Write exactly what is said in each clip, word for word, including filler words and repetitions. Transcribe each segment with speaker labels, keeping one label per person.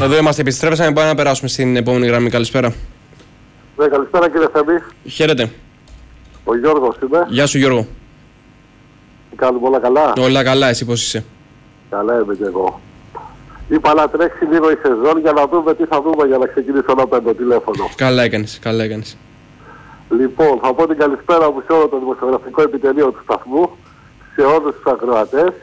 Speaker 1: Εδώ είμαστε, επιστρέψαμε, πάμε να περάσουμε στην επόμενη γραμμή. Καλησπέρα.
Speaker 2: Ναι, καλησπέρα κύριε Θέμη.
Speaker 1: Χαίρετε.
Speaker 2: Ο Γιώργος είμαι.
Speaker 1: Γεια σου Γιώργο.
Speaker 2: Τι κάνουμε, όλα καλά?
Speaker 1: Όλα καλά, εσύ πώς είσαι?
Speaker 2: Καλά είμαι και εγώ. Είπα να τρέξει λίγο η σεζόν για να δούμε τι θα δούμε για να ξεκινήσω να παίρνω τηλέφωνο.
Speaker 1: Καλά έκανες, καλά έκανες.
Speaker 2: Λοιπόν, θα πω την καλησπέρα μου σε όλο το δημοσιογραφικό επιτελείο του σταθμού, σε όλους τους ακροατές,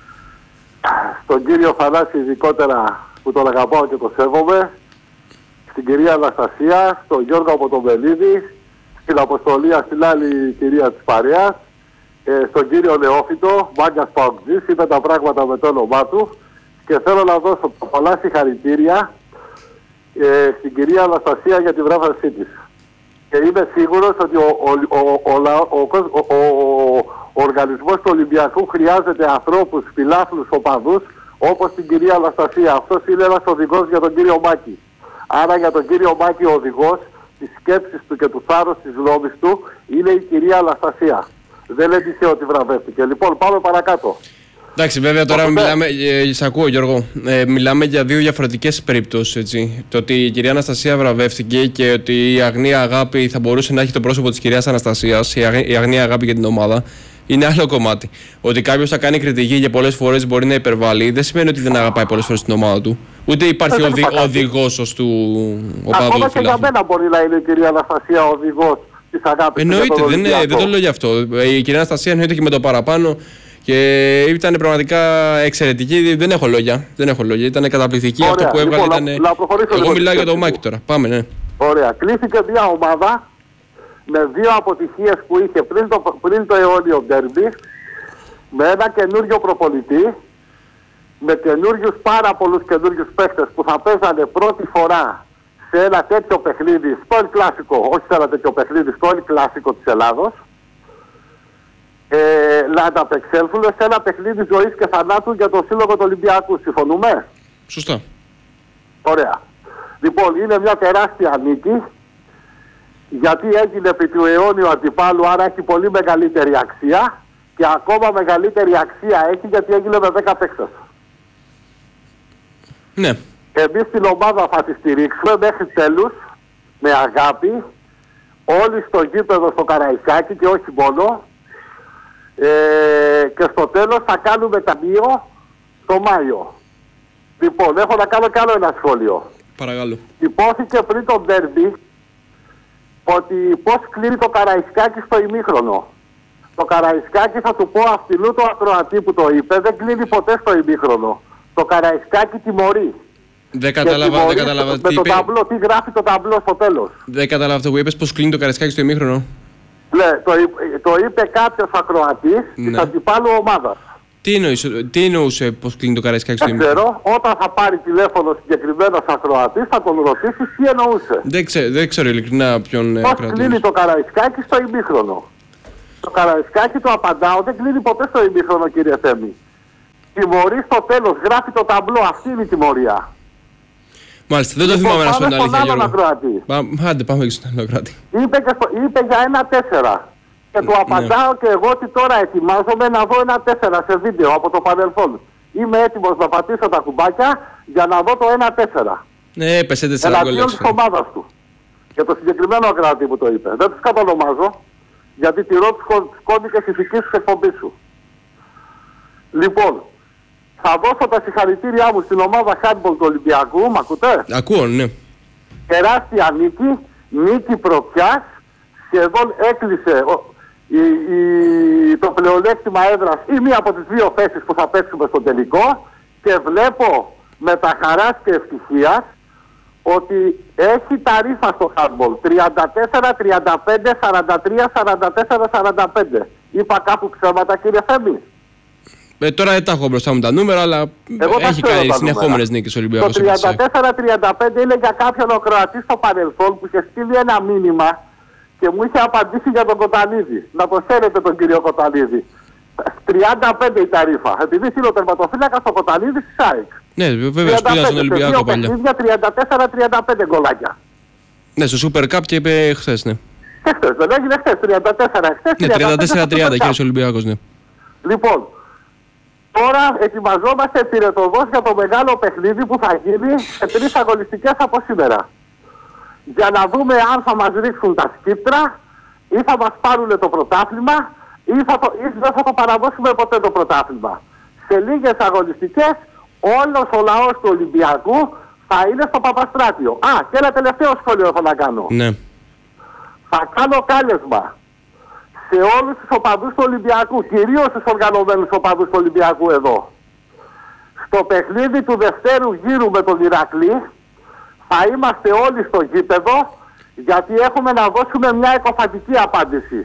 Speaker 2: στον κύριο Θανάση ειδικότερα που τον αγαπάω και τον σέβομαι, στην κυρία Αναστασία, στον Γιώργο από τον Βελίδη, στην Αποστολία, στην άλλη κυρία της παρέας, ε, στον κύριο Νεόφυτο, Μάγκας Παοκτζής, είπε τα πράγματα με το όνομά του και θέλω να δώσω πολλά συγχαρητήρια ε, στην κυρία Αναστασία για τη βράβευσή της. Και είμαι σίγουρος ότι ο, ο, ο, ο, ο, ο, ο οργανισμός του Ολυμπιακού χρειάζεται ανθρώπους, φιλάθλους, οπαδούς, όπως την κυρία Αναστασία. Αυτός είναι ένας οδηγός για τον κύριο Μάκη. Άρα για τον κύριο Μάκη ο οδηγός της σκέψης του και του θάρρος της γνώμης του είναι η κυρία Αναστασία. Δεν είναι τυχαίο ότι βραβεύτηκε. Λοιπόν, πάμε παρακάτω.
Speaker 1: Εντάξει, βέβαια τώρα Οπότε... μιλάμε, ε, σ' ακούω Γιώργο, ε, μιλάμε για δύο διαφορετικές περιπτώσεις, έτσι. Το ότι η κυρία Αναστασία βραβεύτηκε και ότι η αγνή αγάπη θα μπορούσε να έχει το πρόσωπο της κυρίας Αναστασίας, η, αγ, η αγνή αγάπη για την ομάδα, είναι άλλο κομμάτι. Ότι κάποιος θα κάνει κριτική και πολλές φορές μπορεί να υπερβάλλει, δεν σημαίνει ότι δεν αγαπάει πολλές φορές την ομάδα του. Ούτε υπάρχει οδη, οδηγός ως του οπαδού.
Speaker 2: Ακόμα και για μένα μπορεί να είναι η κυρία Αναστασία οδηγός της αγάπης.
Speaker 1: Εννοείται, δεν, δεν το λέω γι' αυτό. Η κυρία Αναστασία εννοείται και με το παραπάνω. Και ήταν πραγματικά εξαιρετική. Δεν έχω λόγια. Δεν έχω λόγια. Ήταν καταπληκτική. Ωραία. Αυτό που έβγαλε λοιπόν, ήταν. Να, να Εγώ μιλάω για το Μάκη τώρα. Πάμε, ναι.
Speaker 2: Ωραία. Κλείθηκε μια ομάδα με δύο αποτυχίες που είχε πριν το, πριν το αιώνιο ντέρμπι, με ένα καινούριο προπονητή, με καινούριους πάρα πολλούς καινούριους παίχτες που θα παίζανε πρώτη φορά σε ένα τέτοιο παιχνίδι, στο El Clásico, όχι σε ένα τέτοιο παιχνίδι, στο El Clásico της Ελλάδος. Ε, να ανταπεξέλθουν σε ένα παιχνίδι ζωής και θανάτου για το Σύλλογο του Ολυμπιακού. Συμφωνούμε?
Speaker 1: Σωστά.
Speaker 2: Ωραία. Λοιπόν, είναι μια τεράστια νίκη, γιατί έγινε επί του αιώνιου αντιπάλου, άρα έχει πολύ μεγαλύτερη αξία και ακόμα μεγαλύτερη αξία έχει γιατί έγινε με δέκα παίκτες.
Speaker 1: Ναι.
Speaker 2: Εμείς την ομάδα θα τη στηρίξουμε μέχρι τέλους, με αγάπη, όλοι στο γήπεδο στο Καραϊσκάκι και όχι μόνο. Ε, και στο τέλος θα κάνουμε ταμείο το Μάιο. Λοιπόν, έχω να κάνω κι άλλο ένα σχόλιο.
Speaker 1: Παρακαλώ.
Speaker 2: Υπόθηκε πριν το ντέρμπι ότι πώς κλείνει το Καραϊσκάκι στο ημίχρονο. Το Καραϊσκάκι, θα του πω αυτινού το ακροατή που το είπε, δεν κλείνει ποτέ στο ημίχρονο. Το Καραϊσκάκι τιμωρεί.
Speaker 1: Δεν κατάλαβα, δεν κατάλαβα.
Speaker 2: Με τι το είπε... ταμπλό, τι γράφει το ταμπλό στο τέλος.
Speaker 1: Δεν κατάλαβα αυτό που είπες, πώς κλείνει το Καραϊσκάκι στο ημίχρονο.
Speaker 2: Ναι, το, το είπε κάποιος ακροατής ναι. της αντιπάλου ομάδας.
Speaker 1: Τι, εννοείς, τι εννοούσε πώς κλείνει το Καραϊσκάκι στο ημίχρονο?
Speaker 2: Δεν ξέρω, όταν θα πάρει τηλέφωνο συγκεκριμένος ακροατής θα τον ρωτήσει τι εννοούσε.
Speaker 1: Δεν ξέρω, δεν ξέρω ειλικρινά ποιον
Speaker 2: πώς
Speaker 1: ακροατή.
Speaker 2: Κλείνει το Καραϊσκάκι στο ημίχρονο. Το Καραϊσκάκι το απαντάω, δεν κλείνει ποτέ στο ημίχρονο κύριε Θέμη. Τιμωρεί στο τέλος, γράφει το ταμπλό, αυτή είναι η τιμωρία.
Speaker 1: Μάλιστα, δεν το λοιπόν, θυμάμαι να σου πω την αλήθεια,
Speaker 2: Γιώργο.
Speaker 1: Πά, άντε, πάμε και στον άλλο ακροατή.
Speaker 2: Είπε, είπε για ένα τέσσερα. Και του απαντάω ναι. και εγώ ότι τώρα ετοιμάζομαι να δω ένα τέσσερα σε βίντεο από το παρελθόν. Είμαι έτοιμος να πατήσω τα κουμπάκια για να δω το ένα τέσσερα.
Speaker 1: Ναι, έπεσε τέσσερα γκολ.
Speaker 2: Εναντίον της ομάδας του. Και το συγκεκριμένο ακροατή που το είπε. Δεν τους κατονομάζω, γιατί τηρώ τους κώδικες ηθικής της εκπομπής σου. Λοιπόν, θα δώσω τα συγχαρητήριά μου στην ομάδα handball του Ολυμπιακού. Μ' ακούτε?
Speaker 1: Ακούω, ναι.
Speaker 2: Τεράστια νίκη, νίκη πρωτιάς, σχεδόν έκλεισε η, η, το πλεονέκτημα έδρας ή μία από τις δύο θέσεις που θα παίξουμε στο τελικό και βλέπω με τα χαράς και ευτυχίας ότι έχει τα ρήφα στο handball τριάντα τέσσερα, τριάντα πέντε, σαράντα τρία, σαράντα τέσσερα, σαράντα πέντε. Είπα κάπου ψέματα κύριε Θέμη?
Speaker 1: Ε, τώρα δεν τα έχω μπροστά μου τα νούμερα, αλλά
Speaker 2: εγώ
Speaker 1: έχει κάνει συνεχόμενες νίκες ο Ολυμπιακός.
Speaker 2: Το τριάντα τέσσερα τριάντα πέντε είναι για κάποιον ο Κροατής στο παρελθόν που είχε στείλει ένα μήνυμα και μου είχε απαντήσει για τον Κοτανίδη. Να το ξέρετε τον κύριο Κοτανίδη. τριάντα πέντε η ταρήφα. Επειδή είναι ο τερματοφύλακας στο Κοτανίδη της ΑΕΚ.
Speaker 1: Ναι, βέβαια, πήγα στον Ολυμπιακό παλιά.
Speaker 2: τριάντα τέσσερα τριάντα πέντε γκολάκια.
Speaker 1: Ναι, στο Super Cup και είπε χθες, ναι.
Speaker 2: Χθες, δεν έγινε χθες, τριάντα τέσσερα χθες.
Speaker 1: Ναι, τριάντα τέσσερα τριάντα και ο Ολυμπιακός, ναι.
Speaker 2: Λοιπόν, Τώρα ετοιμαζόμαστε πυρετοδός για το μεγάλο παιχνίδι που θα γίνει σε τρεις αγωνιστικές από σήμερα. Για να δούμε αν θα μας ρίξουν τα σκύπτρα ή θα μας πάρουν το πρωτάθλημα ή, θα το, ή δεν θα το παραδώσουμε ποτέ το πρωτάθλημα. Σε λίγες αγωνιστικές όλος ο λαός του Ολυμπιακού θα είναι στο Παπαστράτιο. Α, και ένα τελευταίο σχόλιο έχω να κάνω.
Speaker 1: Ναι.
Speaker 2: Θα κάνω κάλεσμα σε όλους τους οπαδούς του Ολυμπιακού, κυρίως τους οργανωμένους οπαδούς του Ολυμπιακού εδώ. Στο παιχνίδι του δευτέρου γύρου με τον Ηρακλή θα είμαστε όλοι στο γήπεδο, γιατί έχουμε να δώσουμε μια εκοφαντική απάντηση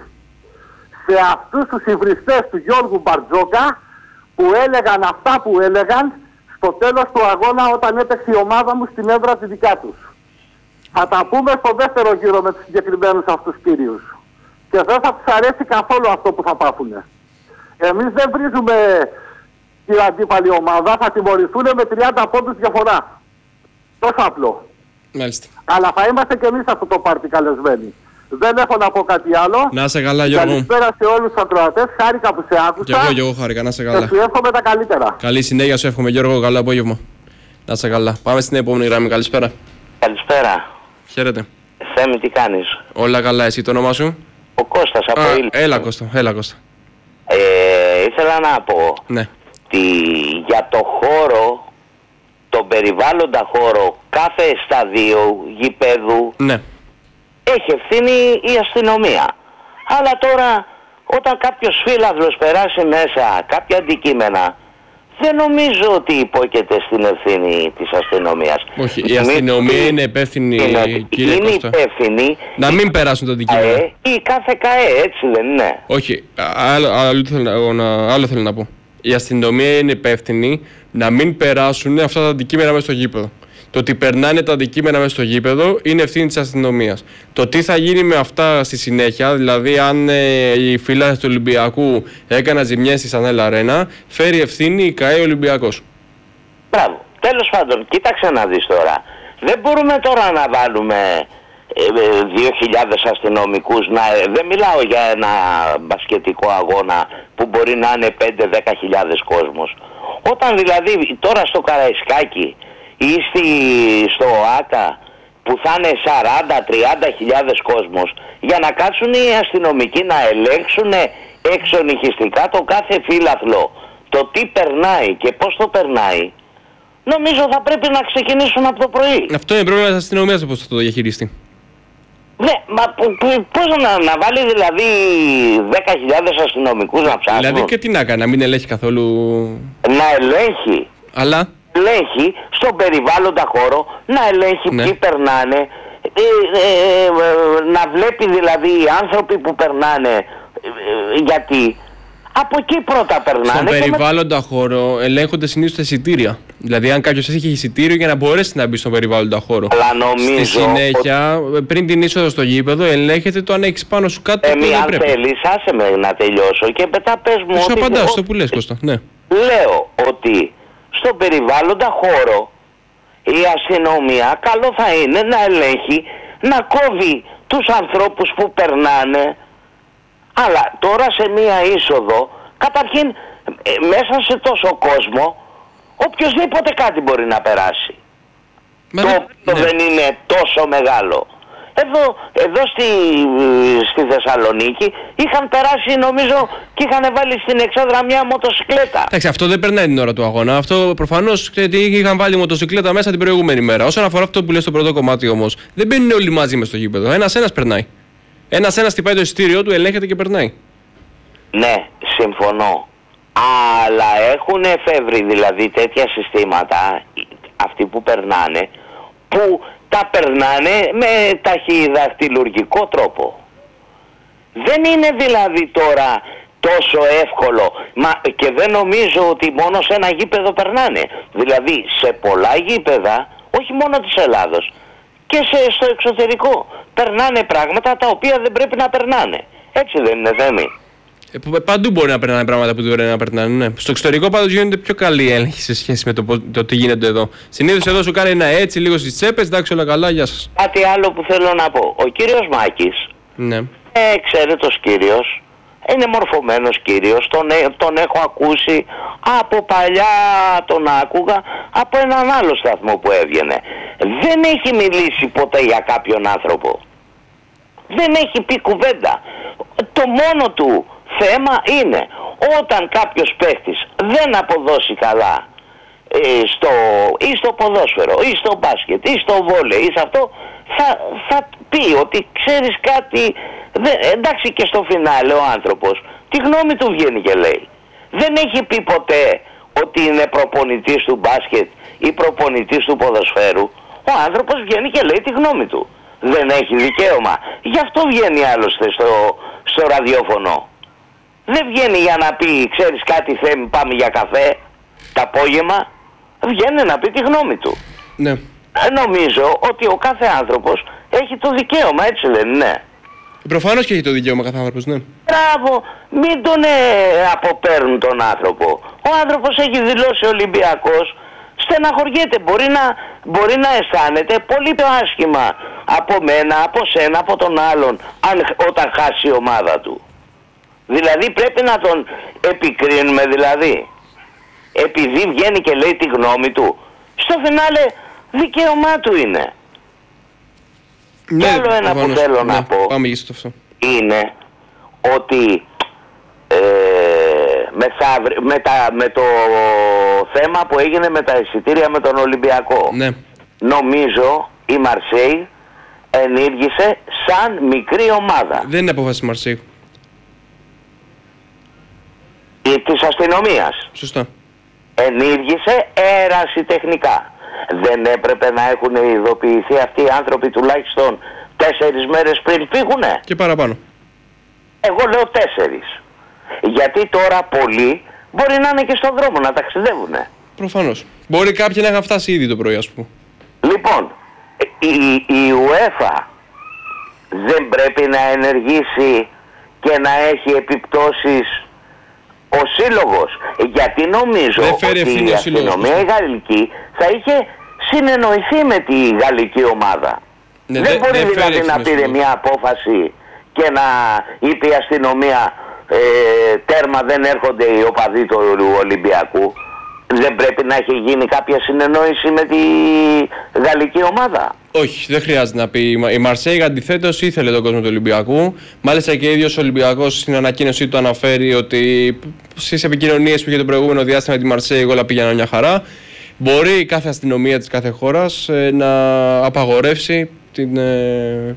Speaker 2: σε αυτούς τους υβριστές του Γιώργου Μπαρτζόκα που έλεγαν αυτά που έλεγαν στο τέλος του αγώνα όταν έπαιξε η ομάδα μου στην έδρα τη δικιά τους. Θα τα πούμε στο δεύτερο γύρο με τους συγκεκριμένους αυτούς κύριους. Και δεν θα τους αρέσει καθόλου αυτό που θα πάθουν. Εμείς δεν βρίζουμε την αντίπαλη ομάδα, θα τιμωρηθούν με τριάντα πόντους διαφορά. Τόσο απλό.
Speaker 1: Μάλιστα.
Speaker 2: Αλλά θα είμαστε και εμείς αυτό το πάρτι καλεσμένοι. Δεν έχω να πω κάτι άλλο.
Speaker 1: Να σε καλά, Γιώργο.
Speaker 2: Καλησπέρα σε όλους τους ακροατές. Χάρηκα που σε άκουσα.
Speaker 1: Και εγώ, και εγώ χάρηκα. Να σε καλά.
Speaker 2: Και σου εύχομαι τα καλύτερα.
Speaker 1: Καλή συνέχεια σου εύχομαι, Γιώργο. Καλό απόγευμα. Να σε καλά. Πάμε στην επόμενη γραμμή. Καλησπέρα.
Speaker 3: Καλησπέρα.
Speaker 1: Χαίρετε.
Speaker 3: Θέμη, τι κάνεις?
Speaker 1: Όλα καλά. Εσύ το όνομά σου?
Speaker 3: Ο Κώστας από
Speaker 1: Α,
Speaker 3: Ήλιο.
Speaker 1: Έλα Κώστα. Έλα Κώστα.
Speaker 3: Ε, ήθελα να πω
Speaker 1: Ναι.
Speaker 3: ότι για το χώρο, τον περιβάλλοντα χώρο κάθε σταδίου γηπέδου
Speaker 1: Ναι.
Speaker 3: έχει ευθύνη η αστυνομία. Αλλά τώρα όταν κάποιος φύλαυλος περάσει μέσα κάποια αντικείμενα, δεν νομίζω ότι υπόκειται στην ευθύνη της αστυνομίας.
Speaker 1: Όχι, η αστυνομία είναι υπεύθυνη,
Speaker 3: είναι,
Speaker 1: κύριε
Speaker 3: είναι
Speaker 1: Κώστα.
Speaker 3: υπεύθυνη
Speaker 1: Να μην περάσουν τα αντικείμενα.
Speaker 3: ΚΑΕ ή κάθε ΚΑΕ, έτσι δεν είναι?
Speaker 1: Όχι, άλλο, άλλο, θέλω, να- να- άλλο θέλω να πω. Η αστυνομία είναι υπεύθυνη να μην περάσουν αυτά τα αντικείμενα μέσα στο γήπεδο. Το ότι περνάνε τα αντικείμενα μέσα στο γήπεδο είναι ευθύνη της αστυνομίας. Το τι θα γίνει με αυτά στη συνέχεια, δηλαδή αν ε, οι φύλακες του Ολυμπιακού έκαναν ζημιές στη Σανέλ Αρένα, φέρει ευθύνη η ΚΑΕ Ολυμπιακός.
Speaker 3: Μπράβο. Τέλος πάντων, κοίταξε να δεις τώρα. Δεν μπορούμε τώρα να βάλουμε δύο χιλιάδες αστυνομικούς. Να, ε, δεν μιλάω για ένα μπασκετικό αγώνα που μπορεί να είναι πέντε με δέκα χιλιάδες κόσμος. Όταν δηλαδή τώρα στο Καραϊσκάκι ή στη, στο ΆΚΑ που θα είναι σαράντα με τριάντα χιλιάδες κόσμος, για να κάτσουν οι αστυνομικοί να ελέγξουν εξονυχιστικά το κάθε φύλαθλο, το τι περνάει και πώς το περνάει, νομίζω θα πρέπει να ξεκινήσουν από το πρωί.
Speaker 1: Αυτό είναι πρόβλημα της αστυνομίας, πώς θα το διαχειριστεί.
Speaker 3: Ναι, μα π- π- πώς να, να βάλει δηλαδή δέκα χιλιάδες αστυνομικούς να ψάχνουν?
Speaker 1: Δηλαδή και τι να κάνει, να μην ελέγχει καθόλου.
Speaker 3: Να ελέγχει.
Speaker 1: Αλλά.
Speaker 3: Ελέγχει στον περιβάλλοντα χώρο, να ελέγχει
Speaker 1: Ναι.
Speaker 3: ποιοι περνάνε, ε, ε, ε, να βλέπει δηλαδή οι άνθρωποι που περνάνε, ε, ε, γιατί από εκεί πρώτα περνάνε.
Speaker 1: Στον
Speaker 3: και με-
Speaker 1: περιβάλλοντα χώρο ελέγχονται συνήθως τα εισιτήρια. Δηλαδή, αν κάποιος έχει εισιτήριο για να μπορέσει να μπει στον περιβάλλοντα χώρο.
Speaker 3: Αλλά νομίζω
Speaker 1: Στη συνέχεια, πριν την είσοδο στο γήπεδο, ελέγχεται το αν έχεις πάνω σου κάτι
Speaker 3: ε,
Speaker 1: που
Speaker 3: μη,
Speaker 1: δεν
Speaker 3: αν
Speaker 1: πρέπει.
Speaker 3: θέλεις, άσε με να τελειώσω και μετά πες μου
Speaker 1: Σου
Speaker 3: ότι...
Speaker 1: απαντάω
Speaker 3: ο-
Speaker 1: στο που λες, Κώστα. Ναι.
Speaker 3: Λέω ότι στον περιβάλλοντα χώρο η αστυνομία καλό θα είναι να ελέγχει, να κόβει τους ανθρώπους που περνάνε. Αλλά τώρα σε μία είσοδο, καταρχήν ε, μέσα σε τόσο κόσμο, οποιοσδήποτε κάτι μπορεί να περάσει.
Speaker 1: Μα
Speaker 3: Το
Speaker 1: δεν-
Speaker 3: οποίο
Speaker 1: ναι.
Speaker 3: δεν είναι τόσο μεγάλο. Εδώ, εδώ στη, στη Θεσσαλονίκη είχαν περάσει νομίζω και είχαν βάλει στην εξέδρα μια μοτοσυκλέτα.
Speaker 1: Εντάξει, αυτό δεν περνάει την ώρα του αγώνα. Αυτό προφανώς είχαν βάλει μοτοσυκλέτα μέσα την προηγούμενη μέρα. Όσον αφορά αυτό που λες στο πρώτο κομμάτι όμως, δεν μπαίνουν όλοι μαζί μες στο γήπεδο. Ένας-ένας περνάει. Ένας-ένας χτυπάει το εισιτήριό του, ελέγχεται και περνάει.
Speaker 3: Ναι, συμφωνώ. Αλλά έχουν εφεύρει δηλαδή τέτοια συστήματα, αυτοί που περνάνε, που τα περνάνε με ταχυδακτηλουργικό τρόπο. Δεν είναι δηλαδή τώρα τόσο εύκολο. Μα και δεν νομίζω ότι μόνο σε ένα γήπεδο περνάνε. Δηλαδή σε πολλά γήπεδα, όχι μόνο της Ελλάδος, και σε, στο εξωτερικό περνάνε πράγματα τα οποία δεν πρέπει να περνάνε. Έτσι δεν είναι, Θέμη?
Speaker 1: Ε, π- Παντού μπορεί να περνάνε πράγματα που δεν μπορεί να περνάνε. Ναι. Στο εξωτερικό πάντως γίνεται πιο καλή έλεγχη σε σχέση με το, πώς- το τι γίνεται εδώ. Συνήθως εδώ σου κάνει ένα έτσι, λίγο στις τσέπες, εντάξει, όλα καλά, γεια σας.
Speaker 3: Κάτι άλλο που θέλω να πω. Ο κύριος Μάκης,
Speaker 1: Ναι.
Speaker 3: ε, εξαίρετος κύριος, είναι μορφωμένος κύριος, τον, τον έχω ακούσει από παλιά, τον άκουγα από έναν άλλο σταθμό που έβγαινε. Δεν έχει μιλήσει ποτέ για κάποιον άνθρωπο. Δεν έχει πει κουβέντα. Το μόνο του θέμα είναι όταν κάποιος παίχτης δεν αποδώσει καλά ε, στο, ή στο ποδόσφαιρο ή στο μπάσκετ ή στο βόλεϊ ή σε αυτό, θα, θα πει ότι ξέρεις κάτι, δε, εντάξει, και στο φινάλε ο άνθρωπος τη γνώμη του βγαίνει και λέει. Δεν έχει πει ποτέ ότι είναι προπονητής του μπάσκετ ή προπονητής του ποδοσφαίρου. Ο άνθρωπος βγαίνει και λέει τη γνώμη του. Δεν έχει δικαίωμα. Γι' αυτό βγαίνει άλλωστε στο, στο ραδιόφωνο. Δεν βγαίνει για να πει, ξέρεις κάτι, Θέμη, πάμε για καφέ το απόγευμα. Βγαίνει να πει τη γνώμη του.
Speaker 1: Ναι.
Speaker 3: Νομίζω ότι ο κάθε άνθρωπος έχει το δικαίωμα, έτσι δεν είναι?
Speaker 1: Προφανώς και έχει το δικαίωμα κάθε άνθρωπος, ναι.
Speaker 3: Μπράβο, μην τον ε, αποπέρνουν τον άνθρωπο. Ο άνθρωπος έχει δηλώσει Ολυμπιακός, στεναχωριέται, μπορεί να, μπορεί να αισθάνεται πολύ πιο άσχημα από μένα, από σένα, από τον άλλον, αν, όταν χάσει η ομάδα του. Δηλαδή πρέπει να τον επικρίνουμε, δηλαδή, επειδή βγαίνει και λέει τη γνώμη του. Στο φινάλε δικαίωμά του είναι.
Speaker 1: Ναι,
Speaker 3: και άλλο ένα που θέλω
Speaker 1: ναι,
Speaker 3: να πω
Speaker 1: πάμε στο αυτό.
Speaker 3: Είναι ότι ε, μεθαύρι, με, τα, με το θέμα που έγινε με τα εισιτήρια με τον Ολυμπιακό, ναι, νομίζω η Μαρσέη ενήργησε σαν μικρή ομάδα.
Speaker 1: Δεν είναι απόφαση Μαρσέη.
Speaker 3: Της αστυνομίας.
Speaker 1: Σωστά.
Speaker 3: Ενήργησε ερασιτεχνικά. Δεν έπρεπε να έχουν ειδοποιηθεί αυτοί οι άνθρωποι τουλάχιστον τέσσερις μέρες πριν φύγουνε?
Speaker 1: Και παραπάνω.
Speaker 3: Εγώ λέω τέσσερις. Γιατί τώρα πολλοί μπορεί να είναι και στον δρόμο να ταξιδεύουνε.
Speaker 1: Προφανώς. Μπορεί κάποιοι να είχαν φτάσει ήδη το πρωί, ας πούμε.
Speaker 3: Λοιπόν, η, η UEFA δεν πρέπει να ενεργήσει και να έχει επιπτώσεις ο σύλλογος? Γιατί νομίζω ότι η αστυνομία η γαλλική θα είχε συνεννοηθεί με τη γαλλική ομάδα. Ναι, δεν δε, μπορεί δε δηλαδή να πήρε μια απόφαση και να είπε η αστυνομία ε, τέρμα, δεν έρχονται οι οπαδοί του Ολυμπιακού. Δεν πρέπει να έχει γίνει κάποια συνεννόηση με τη γαλλική ομάδα?
Speaker 1: Όχι, δεν χρειάζεται να πει. Η Μαρσέη αντιθέτως ήθελε τον κόσμο του Ολυμπιακού. Μάλιστα και ο ίδιος ο Ολυμπιακός στην ανακοίνωσή του αναφέρει ότι στις επικοινωνίες που είχε το προηγούμενο διάστημα με τη Μαρσέη όλα πήγαιναν μια χαρά. Μπορεί κάθε αστυνομία της κάθε χώρας ε, να απαγορεύσει την, ε,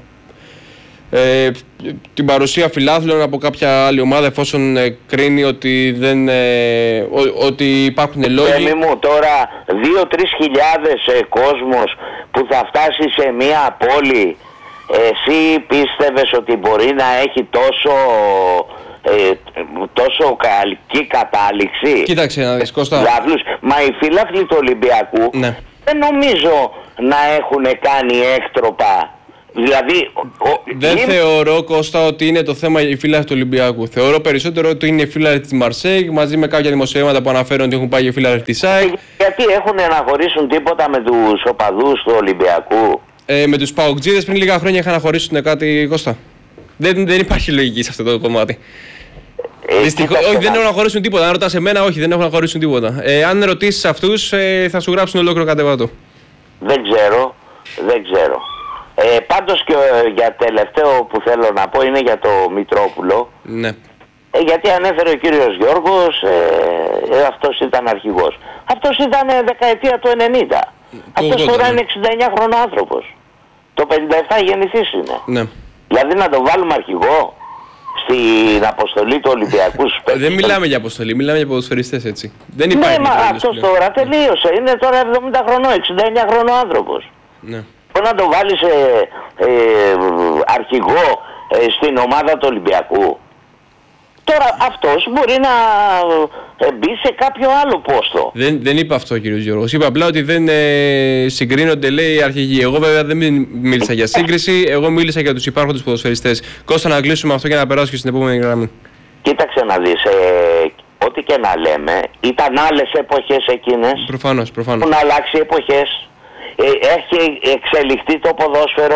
Speaker 1: ε, την παρουσία φιλάθλων από κάποια άλλη ομάδα εφόσον ε, κρίνει ότι, δεν, ε, ο, ότι υπάρχουν λόγοι.
Speaker 3: Έμι μου, τώρα δύο-τρεις χιλιάδες ε, κόσμος που θα φτάσει σε μια πόλη, εσύ πίστευες ότι μπορεί να έχει τόσο, ε, τόσο καλή κατάληξη?
Speaker 1: Κοίταξε να δεις, Κώστα.
Speaker 3: Μα οι φίλαθλοι του Ολυμπιακού, ναι, δεν νομίζω να έχουν κάνει έκτροπα. Δηλαδή, ο,
Speaker 1: δεν είμαι... θεωρώ, Κώστα, ότι είναι το θέμα οι φίλαθλοι του Ολυμπιακού. Θεωρώ περισσότερο ότι είναι οι φίλαθλοι της Μαρσέη μαζί με κάποια δημοσιεύματα που αναφέρουν ότι έχουν πάει οι φίλαθλοι της ΑΕΚ.
Speaker 3: Γιατί έχουν να χωρίσουν τίποτα με τους οπαδούς του Ολυμπιακού?
Speaker 1: Ε, με τους Παοκτζίδες πριν λίγα χρόνια είχαν να χωρίσουν κάτι, Κώστα. Δεν, δεν υπάρχει λογική σε αυτό το κομμάτι. Ε, Δυστυχώς, όχι, δεν έχουν να χωρίσουν τίποτα. Αν ρωτάς εμένα, όχι, δεν έχουν να χωρίσουν τίποτα. Ε, αν ρωτήσεις αυτούς, ε, θα σου γράψουν ολόκληρο κατεβατό.
Speaker 3: Δεν ξέρω, δεν ξέρω. Ε, πάντως και ε, για τελευταίο που θέλω να πω είναι για το Μητρόπουλο.
Speaker 1: Ναι.
Speaker 3: Ε, γιατί ανέφερε ο κύριος Γιώργος, ε, ε, αυτός ήταν αρχηγός. Αυτός ήταν ε, δεκαετία του ενενήντα. Το αυτός τώρα είναι εξήντα εννιά χρονών άνθρωπος. Το πενήντα επτά γεννηθής είναι.
Speaker 1: Ναι.
Speaker 3: Δηλαδή να το βάλουμε αρχηγό στην αποστολή του Ολυμπιακού στους.
Speaker 1: Δεν μιλάμε για αποστολή, μιλάμε για ποδοσφαιριστές, έτσι. Δεν υπάρχει.
Speaker 3: Ναι, μα αυτός τώρα τελείωσε. Είναι τώρα εβδομήντα χρονών, εξήντα εννιά χρονών άνθρωπος. Ναι. Μπορεί να το βάλεις ε, ε, αρχηγό ε, στην ομάδα του Ολυμπιακού. Τώρα αυτός μπορεί να ε, μπει σε κάποιο άλλο πόστο.
Speaker 1: Δεν, δεν είπα αυτό ο κύριος Γιώργος. Είπα απλά ότι δεν ε, συγκρίνονται, λέει, οι αρχηγοί. Εγώ βέβαια δεν μίλησα για σύγκριση, εγώ μίλησα για τους υπάρχοντες ποδοσφαιριστές. Κώστα, να κλείσουμε αυτό και να περάσω και στην επόμενη γραμμή.
Speaker 3: Κοίταξε να δεις, ε, ό,τι και να λέμε, ήταν άλλες εποχές εκείνες.
Speaker 1: Προφανώς, προφανώς.
Speaker 3: Έχουν αλλάξει εποχές. Ε, έχει εξελιχθεί το ποδόσφαιρο,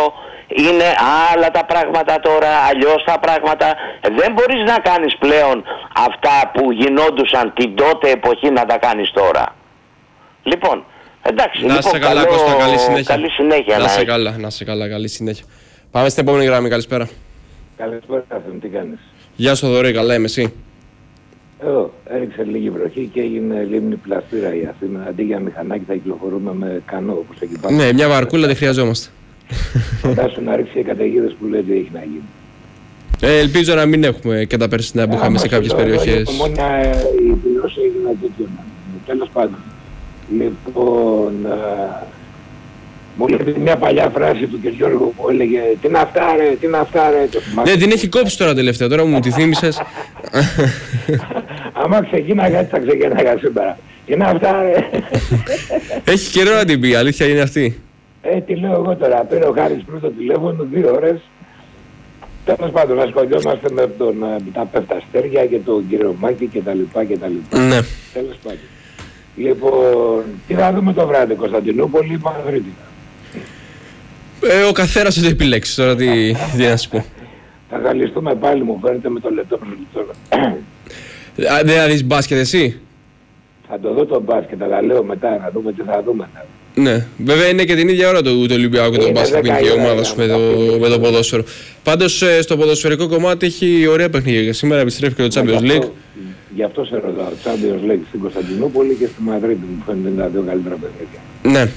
Speaker 3: είναι άλλα τα πράγματα τώρα, αλλιώς τα πράγματα. Δεν μπορείς να κάνεις πλέον αυτά που γινόντουσαν την τότε εποχή να τα κάνεις τώρα. Λοιπόν, εντάξει,
Speaker 1: να
Speaker 3: λοιπόν,
Speaker 1: σε καλά,
Speaker 3: καλό,
Speaker 1: Κώστα, καλή συνέχεια.
Speaker 3: καλή συνέχεια.
Speaker 1: Να σε καλά, να σε καλά, καλή συνέχεια. Πάμε στην επόμενη γραμμή, καλησπέρα.
Speaker 4: Καλησπέρα, τι κάνεις?
Speaker 1: Γεια σου, Θοδωρή, καλά είμαι, εσύ?
Speaker 4: Εδώ, έριξε λίγη βροχή και έγινε λίμνη πλαστήρα η Αθήνα. Αντί για μηχανάκι θα κυκλοφορούμε με κανό όπως εκεί πάνω.
Speaker 1: Ναι, μια βαρκούλα δεν χρειαζόμαστε.
Speaker 4: Φαντάσου να ρίξει οι καταιγίδες που λέει τι έχει να γίνει.
Speaker 1: Ε, ελπίζω να μην έχουμε και τα περσινά που είχαμε σε κάποιες περιοχές.
Speaker 4: Μόνο η πληρώση έγινε τέτοιο. Τέλος πάντων. Λοιπόν, μου λέει μια παλιά φράση του κ. Γιώργου που έλεγε «Τι να αυτά ρε, τι να αυτά ρε».
Speaker 1: Ναι, την έχει κόψει τώρα τελευταία, τώρα μου τη θύμισες.
Speaker 4: Άμα ξεκίναγα έτσι θα ξεκίναγα σήμερα. «Τι να αυτά ρε».
Speaker 1: Έχει καιρό να την πει, αλήθεια είναι αυτή.
Speaker 4: Ε, τι λέω εγώ τώρα, πήρε ο Χάρης πρώτο τηλέφωνο δύο ώρες. Τέλος πάντων, ασχολιόμαστε με τον, τα πεφταστέρια και τον κύριο Μάκη και τα λοιπά και τα λοιπά.
Speaker 1: Ναι.
Speaker 4: Τέλος πάντων. Λοιπόν, τι θα δούμε το βράδυ, Κωνσταντινούπολη ή Παναθρήτη?
Speaker 1: Ε, ο καθένας θα το επιλέξει τώρα, τι, τι να σου πω.
Speaker 4: Θα γαλιστούμε πάλι, μου φαίνεται, με το λεπτό προσληπτό.
Speaker 1: Δεν θα δεις μπάσκετ εσύ?
Speaker 4: Θα το δω το μπάσκετ, αλλά λέω μετά να δούμε τι θα δούμε.
Speaker 1: Ναι, βέβαια είναι και την ίδια ώρα το, το Ολυμπιακό και το μπάσκετ που είναι και η ομάδα σου με το, με το ποδόσφαιρο. Πάντως στο ποδοσφαιρικό κομμάτι έχει ωραία παιχνίδια. Σήμερα επιστρέφει και το Champions League.
Speaker 4: Γι' αυτό σε ρωτάω. Champions League στην Κωνσταντινούπολη και στη Μαδρίτη μου φαίνονται τα δύο καλύτερα παιχνίδια.
Speaker 1: Ναι.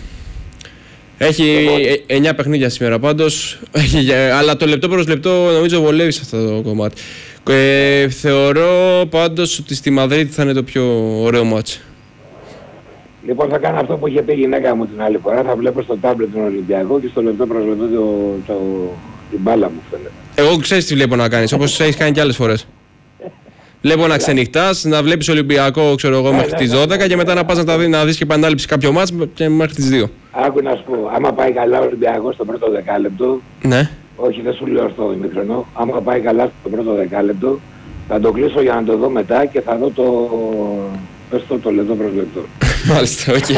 Speaker 1: Έχει εννιά παιχνίδια σήμερα πάντως, αλλά το λεπτό προς λεπτό νομίζω βολεύει σε αυτό το κομμάτι. Ε, θεωρώ πάντως ότι στη Μαδρίτη θα είναι το πιο ωραίο μάτσο.
Speaker 4: Λοιπόν, θα κάνω αυτό που είχε πει η γυναίκα μου την άλλη φορά. Θα βλέπω στο τάμπλετ τον Ολυμπιακό και στο λεπτό προς λεπτό το, το, την μπάλα μου φαίνεται.
Speaker 1: Εγώ ξέρεις τι βλέπω να κάνεις, όπως έχεις κάνει και άλλες φορές. Βλέπω να ξενυχτάς, να βλέπεις Ολυμπιακό, ξέρω εγώ, μέχρι τις δώδεκα και μετά να πας να, τα δει, να δεις και επανάληψη κάποιο μάτς και μέχρι τις δύο.
Speaker 4: Άκου να σου πω, άμα πάει καλά ο Ολυμπιακός στο πρώτο δεκάλεπτο,
Speaker 1: ναι.
Speaker 4: Όχι, δεν σου λέω στο ημικρονό, άμα πάει καλά στο πρώτο δεκάλεπτο, θα το κλείσω για να το δω μετά και θα δω το, πες το, το λεπτό προς λεπτό.
Speaker 1: Μάλιστα, οκ.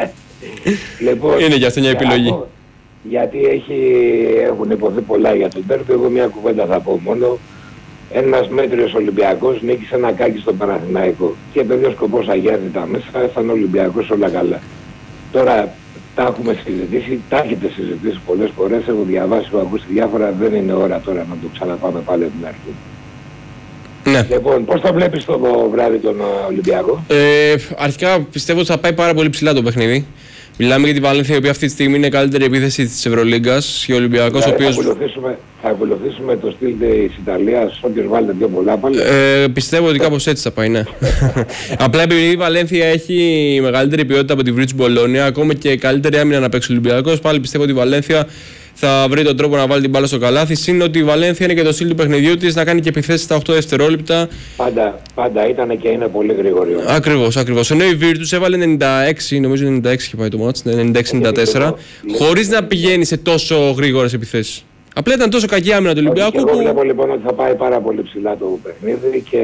Speaker 4: Λοιπόν,
Speaker 1: είναι για αυτό μια επιλογή.
Speaker 4: Από, γιατί έχει, έχουν υποθεί πολλά για τον τέρπι, εγώ μια κουβέντα θα πω μόνο. Ένας μέτριος Ολυμπιακός νίκησε ένα κάκι στον Παναθηναϊκό και επειδή ο σκοπός αγιάζει τα μέσα, ήταν Ολυμπιακός όλα καλά. Τώρα τα έχουμε συζητήσει, τα έχετε συζητήσει πολλές φορές, έχω διαβάσει, έχω ακούσει διάφορα, δεν είναι ώρα τώρα να το ξαναπάμε πάλι από την αρχή.
Speaker 1: Ναι.
Speaker 4: Λοιπόν, πώς το βλέπεις το βράδυ τον Ολυμπιακό?
Speaker 1: Ε, αρχικά πιστεύω ότι θα πάει πάρα πολύ ψηλά το παιχνίδι. Μιλάμε για τη Βαλένθια, η οποία αυτή τη στιγμή είναι η καλύτερη επίθεση της Ευρωλίγκας και ο Ολυμπιακός ο οποίος...
Speaker 4: Θα ακολουθήσουμε, θα ακολουθήσουμε το στυλ της Ιταλίας, όποιος βάλετε πιο πολλά πάλι.
Speaker 1: Ε, πιστεύω ότι κάπως έτσι θα πάει, ναι. Απλά επειδή η Βαλένθια έχει μεγαλύτερη ποιότητα από τη Βρίτς Μπολόνια, ακόμα και καλύτερη άμυνα να παίξει ο Ολυμπιακός, πάλι πιστεύω ότι η Βαλένθια θα βρει τον τρόπο να βάλει την μπάλα στο καλάθι. Συν ότι η Βαλένθια είναι και το στυλ του παιχνιδιού της να κάνει και επιθέσεις στα οκτώ δευτερόλεπτα.
Speaker 4: Πάντα, πάντα ήταν και είναι πολύ γρήγορη.
Speaker 1: Ακριβώς, ακριβώς. Ενώ η Virtus έβαλε ενενήντα έξι, νομίζω ενενήντα έξι είχε πάει το μάτς, ενενήντα έξι ενενήντα τέσσερα, χωρίς να πηγαίνει σε τόσο γρήγορες επιθέσεις. Απλά ήταν τόσο κακή άμυνα του Ολυμπιακού.
Speaker 4: Εγώ βλέπω λοιπόν ότι θα πάει πάρα πολύ ψηλά το παιχνίδι και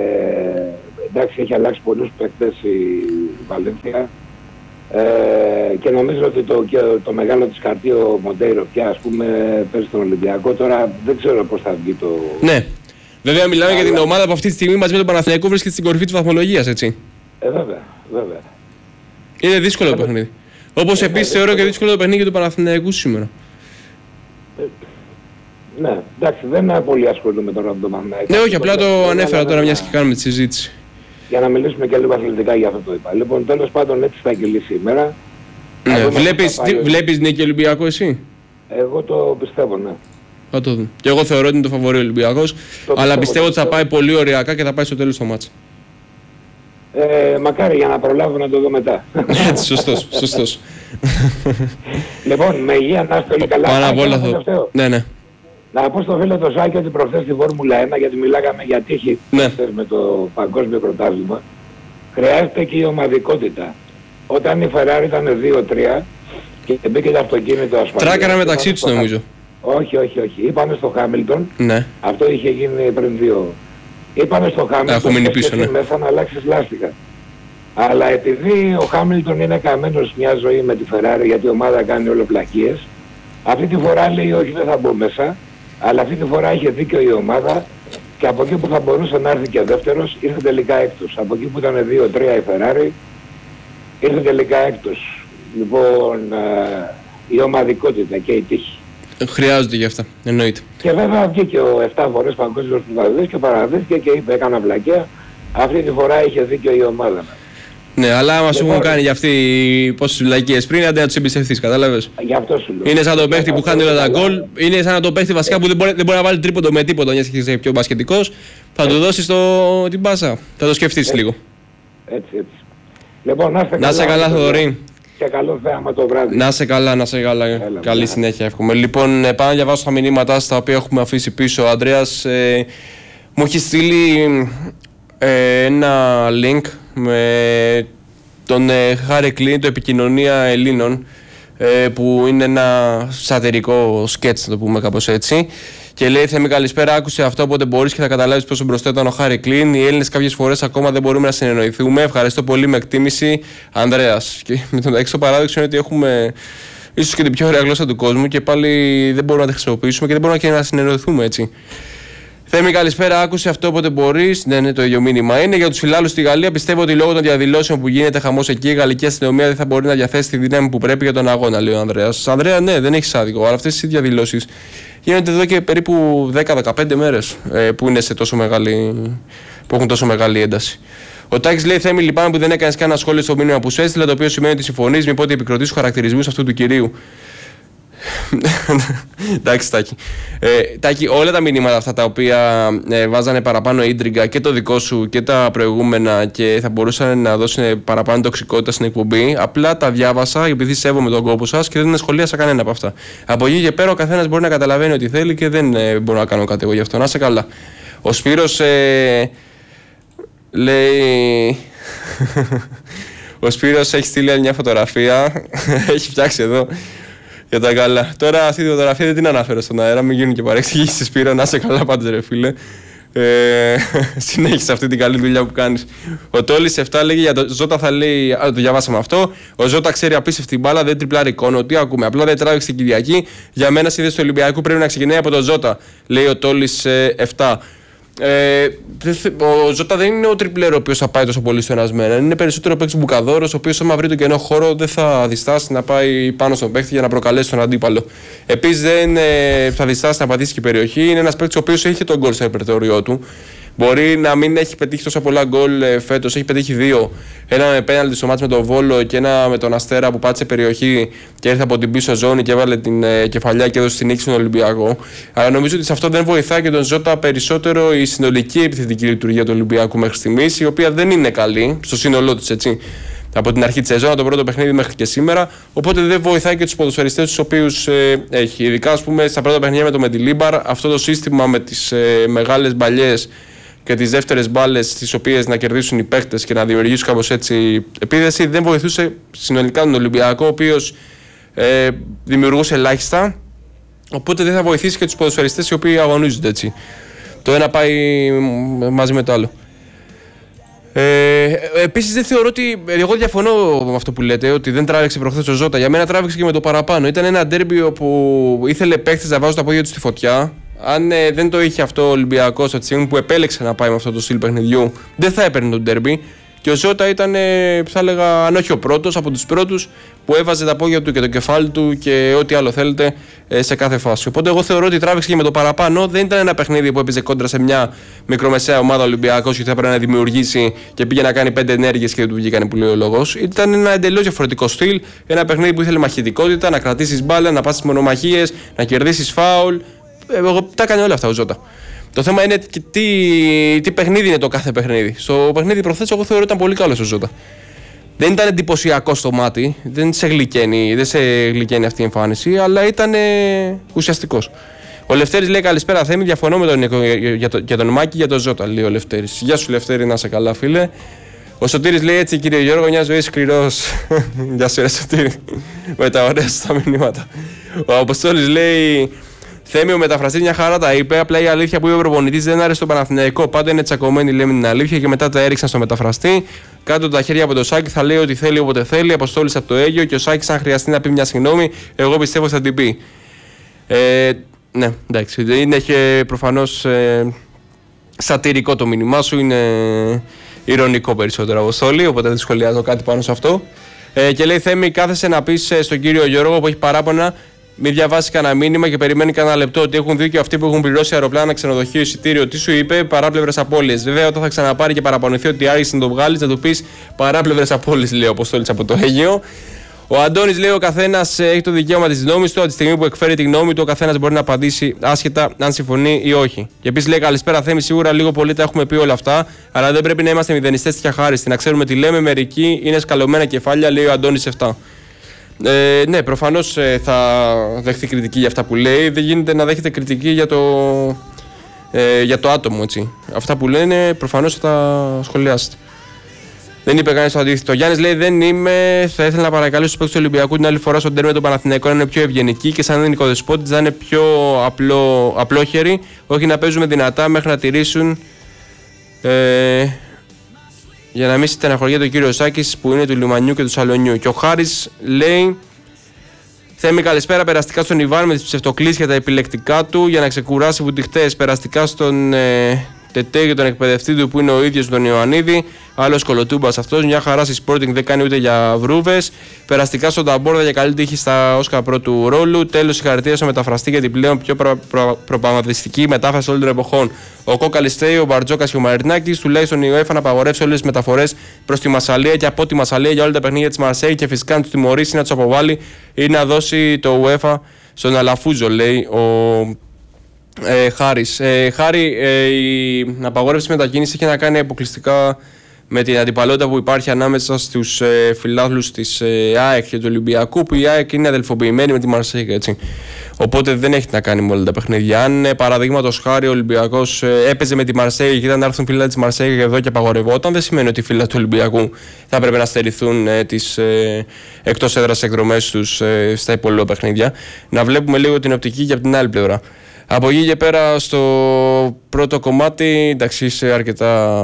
Speaker 4: εντάξει έχει αλλάξει πολλούς παίκτες η Βαλένθια. Ε, και νομίζω ότι το, και το μεγάλο της χαρτί ο Μοντέιρο πια ας πούμε παίζει στον Ολυμπιακό. Τώρα δεν ξέρω πώς θα βγει το...
Speaker 1: Ναι, βέβαια μιλάμε αλλά... για την ομάδα που αυτή τη στιγμή μαζί με τον Παναθηναϊκό βρίσκεται στην κορυφή της βαθμολογίας, έτσι.
Speaker 4: Ε, βέβαια, βέβαια.
Speaker 1: Είναι δύσκολο το παιχνίδι. Όπως επίσης θεωρώ και δύσκολο το παιχνίδι του Παναθηναϊκού σήμερα.
Speaker 4: Ε, ναι, εντάξει, δεν πολύ ασχολούμαι τώρα με τον Παναθηναϊκό.
Speaker 1: Ναι, όχι, απλά το ανέφερα τώρα μιας και κάνουμε τη συζήτηση.
Speaker 4: Για να μιλήσουμε και λίγο αθλητικά για αυτό το είπα. Λοιπόν, τέλος πάντων έτσι θα κυλήσει η μέρα.
Speaker 1: Ναι, βλέπεις, τι, βλέπεις νίκη Ολυμπιακό εσύ?
Speaker 4: Εγώ το πιστεύω, ναι.
Speaker 1: Θα το δούμε. Και εγώ θεωρώ ότι είναι το φαβορί Ολυμπιακός, αλλά πιστεύω, πιστεύω ότι θα πάει πολύ ωριακά και θα πάει στο τέλος το μάτς.
Speaker 4: Ε, μακάρι για να προλάβω να το δω μετά.
Speaker 1: Έτσι, σωστός, σωστός.
Speaker 4: Λοιπόν, με υγεία να είστε όλοι καλά.
Speaker 1: Πάρα πολλά θα... Ναι, ναι.
Speaker 4: Να πω στο φίλο το Σάκη ότι προχθές στη Φόρμουλα ένα, γιατί μιλάγαμε για τύχη
Speaker 1: ναι.
Speaker 4: με το παγκόσμιο πρωτάθλημα, χρειάζεται και η ομαδικότητα. Όταν η Ferrari ήταν δύο τρία και μπήκε το αυτοκίνητο ασφαλείας...
Speaker 1: Τράκαρα μεταξύ τους νομίζω.
Speaker 4: Όχι, όχι, όχι. Είπαμε στο Χάμιλτον,
Speaker 1: ναι.
Speaker 4: Αυτό είχε γίνει πριν δύο. Είπαμε στο Χάμιλτον και πίσω, ναι. Μέσα να αλλάξεις λάστιχα. Αλλά επειδή ο Χάμιλτον είναι καμένος μια ζωή με τη Ferrari, γιατί η ομάδα κάνει όλο πλακίες, Αυτή τη φορά λέει όχι, δεν θα μπω μέσα, αλλά αυτή τη φορά είχε δίκιο η ομάδα και από εκεί που θα μπορούσε να έρθει και δεύτερος ήρθε τελικά έκτος. Από εκεί που ήταν δύο τρία η Ferrari ήρθε τελικά έκτος. Λοιπόν, ε, η ομαδικότητα και η τύχη.
Speaker 1: Χρειάζονται γι' αυτά, εννοείται.
Speaker 4: Και βέβαια βγήκε ο επτά φορές παγκόσμιος πρωταθλητής και παραδείχθηκε και είπε έκανα βλακεία. Αυτή τη φορά είχε δίκιο η ομάδα.
Speaker 1: Ναι, αλλά άμα σου έχουν κάνει για αυτοί πόσες βλακίες πριν, άντε να τους εμπιστευτείς, κατάλαβες.
Speaker 4: Γι' αυτό σου λέω.
Speaker 1: Είναι σαν τον παίχτη που χάνει όλα τα γκολ, είναι σαν τον παίχτη βασικά που δεν μπορεί, δεν μπορεί να βάλει τρίποντο με τίποτα, μιας και είσαι πιο μπασκετικός. Θα του δώσεις το... την πάσα. Θα το σκεφτείς λίγο.
Speaker 4: Έτσι, έτσι. Λοιπόν, να είστε
Speaker 1: καλά, να καλά Θοδωρή.
Speaker 4: Και καλό θέαμα το βράδυ.
Speaker 1: Να σε καλά, να σε καλά. Έλα, καλή yeah. συνέχεια, εύχομαι. Λοιπόν, πάω να διαβάσω τα μηνύματα στα οποία έχουμε αφήσει πίσω. Ο Ανδρέας ε, μου έχει στείλει ε, ένα link με τον ε, Χάρη Κλίν, το Επικοινωνία Ελλήνων, ε, που είναι ένα σατυρικό σκέτς, να το πούμε κάπως έτσι. Και λέει: Θέμη, καλησπέρα. Άκουσε αυτό όποτε μπορείς και θα καταλάβεις πόσο μπροστά ήταν ο Χάρη Κλίν. Οι Έλληνες κάποιες φορές ακόμα δεν μπορούμε να συνεννοηθούμε. Ευχαριστώ πολύ, με εκτίμηση, Ανδρέας. Και με τον έξω παράδοξο είναι ότι έχουμε ίσως και την πιο ωραία γλώσσα του κόσμου και πάλι δεν μπορούμε να τη χρησιμοποιήσουμε και δεν μπορούμε και να συνεννοηθούμε έτσι. Θέμη, καλησπέρα. Άκουσε αυτό όποτε μπορείς. Ναι, ναι, το ίδιο μήνυμα είναι. Για τους φιλάλους στη Γαλλία, πιστεύω ότι λόγω των διαδηλώσεων που γίνεται χαμός εκεί, η γαλλική αστυνομία δεν θα μπορεί να διαθέσει τη δύναμη που πρέπει για τον αγώνα, λέει ο Ανδρέας. Ανδρέα, ναι, δεν έχει άδικο. Αλλά αυτές οι διαδηλώσεις γίνονται εδώ και περίπου δέκα με δεκαπέντε μέρες ε, που, είναι σε τόσο μεγάλη, που έχουν τόσο μεγάλη ένταση. Ο Τάκης λέει: Θέμη, λυπάμαι που δεν έκανες κανένα σχόλιο στο μήνυμα που σου έστειλα, το οποίο σημαίνει ότι συμφωνείς με πότε επικροτείς τους χαρακτηρισμούς αυτού του κυρίου. Εντάξει, Τάκη. Ε, Τάκη, όλα τα μηνύματα αυτά τα οποία ε, βάζανε παραπάνω ίντριγκα και το δικό σου και τα προηγούμενα και θα μπορούσαν να δώσουν παραπάνω τοξικότητα στην εκπομπή, απλά τα διάβασα επειδή σέβομαι τον κόπο σας και δεν σχολίασα κανένα από αυτά. Από εκεί και πέρα ο καθένας μπορεί να καταλαβαίνει ό,τι θέλει και δεν ε, μπορώ να κάνω κάτι εγώ γι' αυτό. Να είσαι καλά. Ο Σπύρος ε, λέει. Ο Σπύρος έχει στείλει μια φωτογραφία. Έχει φτιάξει εδώ. Για τα καλά. Τώρα αυτή τη φωτογραφία δεν την αναφέρω στον αέρα, μην γίνουν και παρεξηγήσεις. Σπύρο, να είσαι καλά πάντως ρε φίλε. Ε, συνέχισε αυτή την καλή δουλειά που κάνεις. Ο Τόλης επτά λέγει για το Ζώτα, θα λέει. Α, το διαβάσαμε αυτό. Ο Ζώτα ξέρει απίστευτη μπάλα, δεν τριπλάρει εικόνα. Τι ακούμε, απλά δεν τράβηξε την Κυριακή. Για μένα, σύνδεση του Ολυμπιακού πρέπει να ξεκινάει από το Ζώτα, λέει ο Τόλης ε, επτά. Ε, ο Ζώτα δεν είναι ο τριπλέρο ο οποίος θα πάει τόσο πολύ στο ενασμένα. Είναι περισσότερο ο παίκτης μπουκαδόρος, ο οποίος άμα βρει τον κενό χώρο δεν θα διστάσει να πάει πάνω στον παίκτη για να προκαλέσει τον αντίπαλο. Επίσης δεν ε, θα διστάσει να πατήσει και περιοχή. Είναι ένας παίκτης ο οποίος έχει τον γκολ στο ρεπερτόριό του. Μπορεί να μην έχει πετύχει τόσα πολλά γκολ ε, φέτος, έχει πετύχει δύο. Ένα με πέναλτι στο μάτς με τον Βόλο και ένα με τον Αστέρα που πάτησε περιοχή και ήρθε από την πίσω ζώνη και έβαλε την ε, κεφαλιά και έδωσε την νίκη στον Ολυμπιακό. Αλλά νομίζω ότι σε αυτό δεν βοηθάει και τον Ζώτα περισσότερο η συνολική επιθετική λειτουργία του Ολυμπιακού μέχρι στιγμής, η οποία δεν είναι καλή στο σύνολό της έτσι. Από την αρχή της σεζόν, το πρώτο παιχνίδι μέχρι και σήμερα. Οπότε δεν βοηθάει και τους ποδοσφαιριστές τους οποίους ε, έχει. Ειδικά ας πούμε στα πρώτα παιχνίδια με το Μεντιλίμπαρ, αυτό το σύστημα με τις ε, μεγάλες μπαλιές και τις δεύτερες μπάλες τις οποίες να κερδίσουν οι παίκτες και να δημιουργήσουν κάπως έτσι επίδεση δεν βοηθούσε συνολικά τον Ολυμπιακό, ο οποίος ε, δημιουργούσε ελάχιστα. Οπότε δεν θα βοηθήσει και τους ποδοσφαιριστές οι οποίοι αγωνίζονται έτσι. Το ένα πάει μαζί με το άλλο. Ε, Επίσης δεν θεωρώ ότι. Εγώ διαφωνώ με αυτό που λέτε ότι δεν τράβηξε προχθές ο Ζώτα. Για μένα τράβηξε και με το παραπάνω. Ήταν ένα ντέρμπι όπου ήθελε παίκτες να βάζουν τα πόδια του στη φωτιά. Αν ε, δεν το είχε αυτό ο Ολυμπιακός από τη στιγμή που επέλεξε να πάει με αυτό το στυλ παιχνιδιού, δεν θα έπαιρνε τον ντέρμπι. Και ο Ζώτα ήταν, ε, θα έλεγα, αν όχι ο πρώτος, από τους πρώτους που έβαζε τα πόδια του και το κεφάλι του και ό,τι άλλο θέλετε ε, σε κάθε φάση. Οπότε εγώ θεωρώ ότι τράβηξε και με το παραπάνω. Δεν ήταν ένα παιχνίδι που έπαιζε κόντρα σε μια μικρομεσαία ομάδα Ολυμπιακός και θα έπρεπε να δημιουργήσει και πήγε να κάνει πέντε ενέργειες και δεν του βγήκανε που λέει ο λόγος. Ήταν ένα εντελώς διαφορετικό στυλ. Ένα παιχνίδι που ήθελε μαχητικότητα, να κρατήσεις μπάλα, να πας στις μονομαχίες, να κερδίσεις φάουλ. Εγώ τα έκανε όλα αυτά ο Ζώτα. Το θέμα είναι τι, τι παιχνίδι είναι το κάθε παιχνίδι. Στο παιχνίδι προχθές εγώ θεωρώ ήταν πολύ καλός ο Ζώτα. Δεν ήταν εντυπωσιακό στο μάτι, δεν σε γλυκαίνει, δεν σε γλυκαίνει αυτή η εμφάνιση, αλλά ήταν ε, ουσιαστικός. Ο Λευτέρης λέει καλησπέρα Θέμη, διαφωνώ με τον Νίκο για, το, για τον Μάκη για τον Ζώτα, λέει ο Λευτέρης. Γεια σου Λευτέρη, να είσαι καλά φίλε. Ο Σωτήρης λέει έτσι κύριε Γιώργο, μια ζωή σκληρός. Γεια σου ρε Σωτήρη, με τα ωραία στα μηνύματα. Ο Αποστόλης λέει Θέμη, ο μεταφραστής μια χαρά τα είπε. Απλά η αλήθεια που είπε ο προπονητής δεν άρεσε στον Παναθηναϊκό. Πάντα είναι τσακωμένοι, λέμε την αλήθεια και μετά τα έριξαν στο μεταφραστή. Κάτω τα χέρια από το Σάκη, θα λέει ό,τι θέλει όποτε θέλει. Αποστόλης από το Αίγιο και ο Σάκης, αν χρειαστεί να πει μια συγγνώμη, εγώ πιστεύω θα την πει. Ε, ναι, εντάξει. Είναι προφανώς ε, σατυρικό το μήνυμά σου, είναι ηρωνικό περισσότερο, Αποστόλη, οπότε δεν σχολιάζω κάτι πάνω σε αυτό. Ε, και λέει, Θέμη, κάθεσαι να πεις στον κύριο Γιώργο που έχει παράπονα, μην διαβάσει κανένα μήνυμα και περιμένει κανένα λεπτό, ότι έχουν δίκιο αυτοί που έχουν πληρώσει αεροπλάνα, ξενοδοχείο, εισιτήριο. Τι σου είπε, παράπλευρες απώλειες. Βέβαια, όταν θα ξαναπάρει και παραπονηθεί ότι άρχισε να το βγάλει, να του πει παράπλευρες απώλειες, λέει ο Αποστόλης από το Αίγαιο. Ο Αντώνης λέει: ο καθένας έχει το δικαίωμα της γνώμης του. Από τη στιγμή που εκφέρει τη γνώμη του, ο καθένας μπορεί να απαντήσει άσχετα αν συμφωνεί ή όχι. Και επίσης λέει: καλησπέρα, Θέμη. Σίγουρα λίγο πολύ τα έχουμε πει όλα αυτά, αλλά δεν πρέπει να είμαστε μηδενιστές και αχάριστοι. Να ξέρουμε τι λέμε. Μερικοί είναι σκαλωμένα κεφάλια, λέει ο Αντώνης επτά. Ε, ναι, προφανώς ε, θα δεχθεί κριτική για αυτά που λέει. Δεν γίνεται να δέχεται κριτική για το, ε, για το άτομο. Έτσι. Αυτά που λένε προφανώς θα τα σχολιάσετε. Δεν είπε κανείς το αντίθετο. Ο Γιάννης λέει: δεν είμαι. Θα ήθελα να παρακαλέσω τους παίκτες του Ολυμπιακού την άλλη φορά στον τέρμι του Παναθηναϊκού να είναι πιο ευγενικοί και σαν νοικοδεσπότης να είναι πιο απλό, απλόχεροι. Όχι να παίζουμε δυνατά μέχρι να τηρήσουν. Ε, για να μην στεναχωριέται ο κύριος Σάκης που είναι του Λιμανιού και του Σαλονιού. Και ο Χάρης λέει: Θέμη, καλησπέρα. Περαστικά στον Ιβάν με τις ψευτοκλήσεις τα επιλεκτικά του για να ξεκουράσει βουτυχτές. Περαστικά στον ε, Τετέ για τον εκπαιδευτή του που είναι ο ίδιος τον Ιωαννίδη. Άλλος κολοτούμπας αυτός. Μια χαρά στη Sporting, δεν κάνει ούτε για βρούβες. Περαστικά στον Ταμπόρδα για καλή τύχη στα Όσκα πρώτου ρόλου. Τέλος, συγχαρητήρια στο μεταφραστή για την πλέον πιο προ, προ, προπαγανδιστική μετάφραση όλων των εποχών. Ο Κόκαλης λέει: ο Μπαρτζόκας και ο Μαρινάκης. Τουλάχιστον η UEFA να απαγορεύσει όλες τις μεταφορές προς τη Μασσαλία και από τη Μασσαλία για όλα τα παιχνίδια της Μαρσέη και φυσικά να τους τιμωρήσει, να τους αποβάλει ή να δώσει το UEFA στον Αλαφούζο, λέει ο. Ε, Χάρης. Ε, Χάρη, ε, η απαγόρευση μετακίνηση έχει να κάνει αποκλειστικά με την αντιπαλότητα που υπάρχει ανάμεσα στους ε, φιλάθλους της ε, ΑΕΚ και του Ολυμπιακού, που η ΑΕΚ είναι αδελφοποιημένη με τη Μαρσέγγα, έτσι. Οπότε δεν έχει να κάνει με όλα τα παιχνίδια. Αν ε, παραδείγματος χάρη ο Ολυμπιακός ε, έπαιζε με τη Μαρσέγγα και ήταν να έρθουν φιλάθλοι της Μαρσέγγα εδώ και απαγορευόταν, δεν σημαίνει ότι οι φίλοι του Ολυμπιακού θα πρέπει να στερηθούν ε, τις ε, εκτός έδρας εκδρομές τους ε, στα υπόλοιπα παιχνίδια. Να βλέπουμε λίγο την οπτική και από την άλλη πλευρά. Από εκεί και πέρα στο πρώτο κομμάτι, εντάξει, είσαι αρκετά.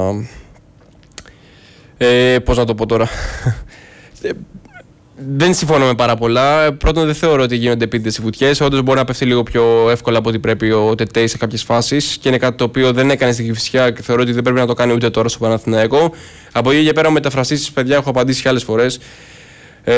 Speaker 1: Ε, πώς να το πω τώρα. Δεν συμφωνώ με πάρα πολλά. Πρώτον, δεν θεωρώ ότι γίνονται επίτηδες οι βουτιές. Όντως μπορεί να πέφτει λίγο πιο εύκολα από ό,τι πρέπει ο Τετέι σε κάποιες φάσεις και είναι κάτι το οποίο δεν έκανε στην Κηφισιά και θεωρώ ότι δεν πρέπει να το κάνει ούτε τώρα στο Παναθηναϊκό. Από εκεί και πέρα, ο μεταφραστής, παιδιά, έχω απαντήσει άλλες φορές. Ε,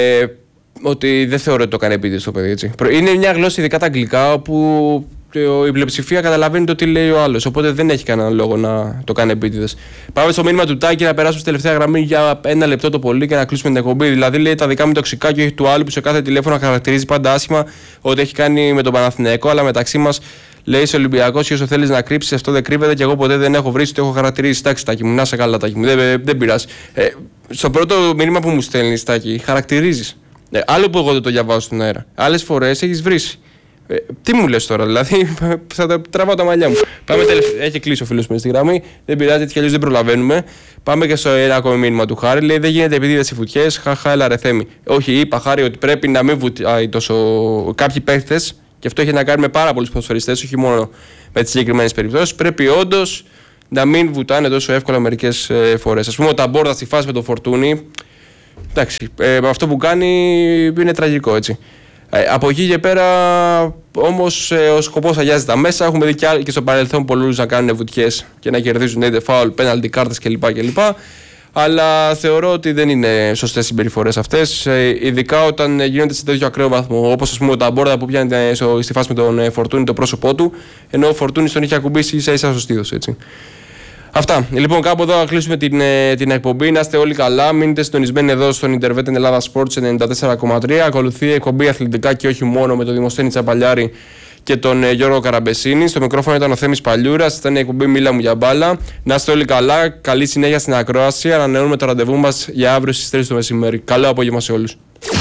Speaker 1: ότι δεν θεωρώ ότι το κάνει επίτηδες το παιδί, έτσι. Είναι μια γλώσσα, ειδικά τα αγγλικά, όπου η πλειοψηφία καταλαβαίνει το τι λέει ο άλλος. Οπότε δεν έχει κανέναν λόγο να το κάνει επίτηδες. Πάμε στο μήνυμα του Τάκη να περάσουμε στη τελευταία γραμμή για ένα λεπτό το πολύ και να κλείσουμε την εκπομπή. Δηλαδή, λέει τα δικά μου τοξικά και όχι του άλλου που σε κάθε τηλέφωνο χαρακτηρίζει πάντα άσχημα ότι έχει κάνει με τον Παναθηναϊκό. Αλλά μεταξύ μας λέει είσαι Ολυμπιακός και όσο θέλεις να κρύψεις, αυτό δεν κρύβεται και εγώ ποτέ δεν έχω βρει ότι έχω χαρακτηρίσει. Εντάξει, Τάκη μου, να σε καλά, Τάκη μου. Δεν, δεν πειράζει. Ε, στο πρώτο μήνυμα που μου στέλνει, Τάκη, χαρακτηρίζεις. Ε, άλλο που εγώ δεν το διαβάζω στον αέρα. Άλλες φορές έχεις βρήσει. Ε, τι μου λες τώρα, δηλαδή, θα τα τραβάω τα μαλλιά μου. Πάμε τελευταία. Έχει κλείσει ο φίλος μου στη γραμμή. Δεν πειράζει, έτσι κι αλλιώς δεν προλαβαίνουμε. Πάμε και στο ένα ακόμη μήνυμα του Χάρη. Λέει: δεν γίνεται επίτηδες οι βουτιές. Χαχά, έλα ρε Θέμη. Όχι, είπα Χάρη ότι πρέπει να μην βουτάει τόσο κάποιοι παίχτες και αυτό έχει να κάνει με πάρα πολλούς ποδοσφαιριστές, όχι μόνο με τις συγκεκριμένες περιπτώσεις. Πρέπει όντως να μην βουτάνε τόσο εύκολα μερικές ε, φορές. Ας πούμε, ο Ταμπόρδα στη φάση με το Φορτούνι. Εντάξει, ε, αυτό που κάνει είναι τραγικό, έτσι. Ε, από εκεί και πέρα όμως ε, ο σκοπός αγιάζει τα μέσα. Έχουμε δει και, και στο παρελθόν πολλούς να κάνουν βουτιές και να κερδίζουν είτε φάουλ, πέναλτι, κάρτες κλπ, κλπ. Αλλά θεωρώ ότι δεν είναι σωστές συμπεριφορές αυτές, ε, ειδικά όταν γίνονται σε τέτοιο ακραίο βαθμό. Όπως ας πούμε ο Ταμπόρδα που πιάνει στο, στη φάση με τον ε, Φορτούνι το πρόσωπό του, ενώ ο Φορτούνις τον είχε ακουμπήσει ίσα ίσα στο στήθος, έτσι. Αυτά. Λοιπόν, κάπου εδώ θα κλείσουμε την, την εκπομπή. Να είστε όλοι καλά. Μείνετε συντονισμένοι εδώ στον Intervet Ελλάδα Sports ενενήντα τέσσερα κόμμα τρία. Ακολουθεί η εκπομπή αθλητικά και όχι μόνο με τον Δημοσθένη Τσαπαλιάρη και τον ε, Γιώργο Καραμπεσίνη. Στο μικρόφωνο ήταν ο Θέμης Παλιούρας. Ήταν η εκπομπή Μίλα μου για μπάλα. Να είστε όλοι καλά. Καλή συνέχεια στην ακρόαση. Ανανεώνουμε το ραντεβού μας για αύριο στις τρεις το μεσημέρι. Καλό απόγευμα σε όλους.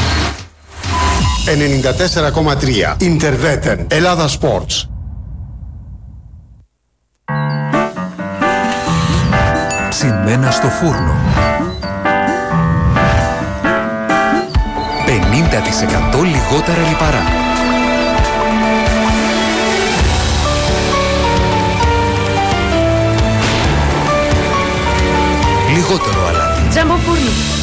Speaker 5: ενενήντα τέσσερα κόμμα τρία Intervet Ελλάδα Sports.
Speaker 6: Ψημένα στο φούρνο. πενήντα τοις εκατό λιγότερα λιπαρά. Λιγότερο αλάτι.
Speaker 7: Τζάμπο φούρνο.